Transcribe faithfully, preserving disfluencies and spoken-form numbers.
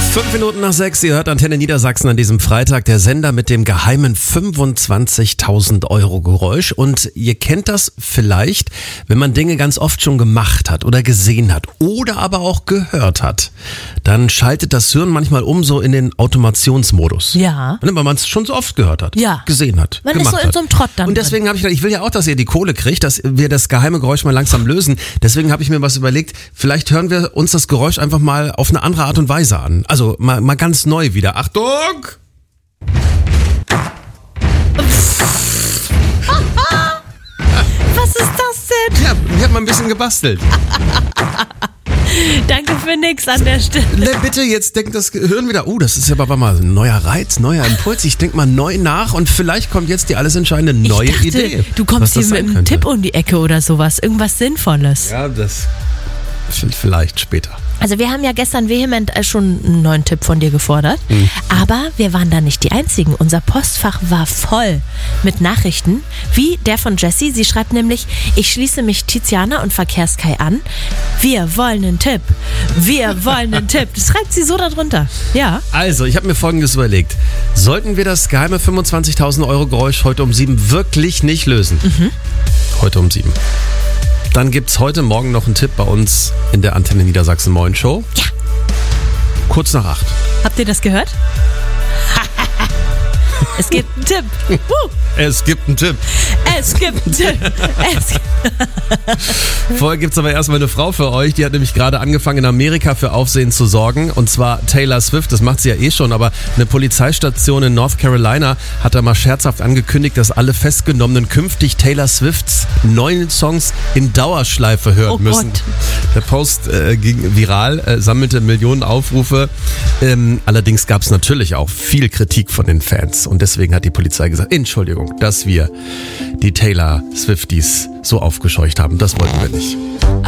Fünf Minuten nach sechs, ihr hört Antenne Niedersachsen an diesem Freitag, der Sender mit dem geheimen fünfundzwanzigtausend Euro Geräusch. Und ihr kennt das vielleicht, wenn man Dinge ganz oft schon gemacht hat oder gesehen hat oder aber auch gehört hat. Dann schaltet das Hirn manchmal um so in den Automationsmodus. Ja. Weil man es schon so oft gehört hat, Ja. gesehen hat, Man gemacht ist so in hat. so einem Trott dann Und deswegen habe ich gedacht, ich will ja auch, dass ihr die Kohle kriegt, dass wir das geheime Geräusch mal langsam lösen. Deswegen habe ich mir was überlegt, vielleicht hören wir uns das Geräusch einfach mal auf eine andere Art und Weise an. Also mal, mal ganz neu wieder. Achtung! Was ist das denn? Ja, ich habe mal ein bisschen gebastelt. Danke für nix an der Stelle. Ne, bitte, jetzt denkt das Gehirn wieder, oh, das ist ja aber mal ein neuer Reiz, neuer Impuls. Ich denke mal neu nach und vielleicht kommt jetzt die alles entscheidende neue ich dachte, Idee. du kommst was das hier mit sein einem könnte. Tipp um die Ecke oder sowas. Irgendwas Sinnvolles. Ja, das vielleicht später. Also wir haben ja gestern vehement äh, schon einen neuen Tipp von dir gefordert, Mhm. aber wir waren da nicht die Einzigen. Unser Postfach war voll mit Nachrichten, wie der von Jessie. Sie schreibt nämlich, ich schließe mich Tiziana und Verkehrskai an. Wir wollen einen Tipp. Wir wollen einen Tipp. Das schreibt sie so darunter. Ja. Also, ich habe mir Folgendes überlegt. Sollten wir das geheime fünfundzwanzigtausend Euro Geräusch heute um sieben wirklich nicht lösen? Mhm. Heute um sieben. Dann gibt's heute Morgen noch einen Tipp bei uns in der Antenne Niedersachsen Moin Show. Ja. Kurz nach acht. Habt ihr das gehört? Es gibt einen Tipp. Woo. Es gibt einen Tipp. Es gibt einen Tipp. Es Vorher gibt's aber erstmal eine Frau für euch, die hat nämlich gerade angefangen in Amerika für Aufsehen zu sorgen, und zwar Taylor Swift. Das macht sie ja eh schon, aber eine Polizeistation in North Carolina hat da mal scherzhaft angekündigt, dass alle Festgenommenen künftig Taylor Swifts neuen Songs in Dauerschleife hören Oh müssen. Gott. Der Post äh, ging viral, äh, sammelte Millionen Aufrufe. Ähm, allerdings gab's natürlich auch viel Kritik von den Fans, und deswegen hat die Polizei gesagt, Entschuldigung, dass wir die Taylor Swifties so aufgescheucht haben. Das wollten wir nicht.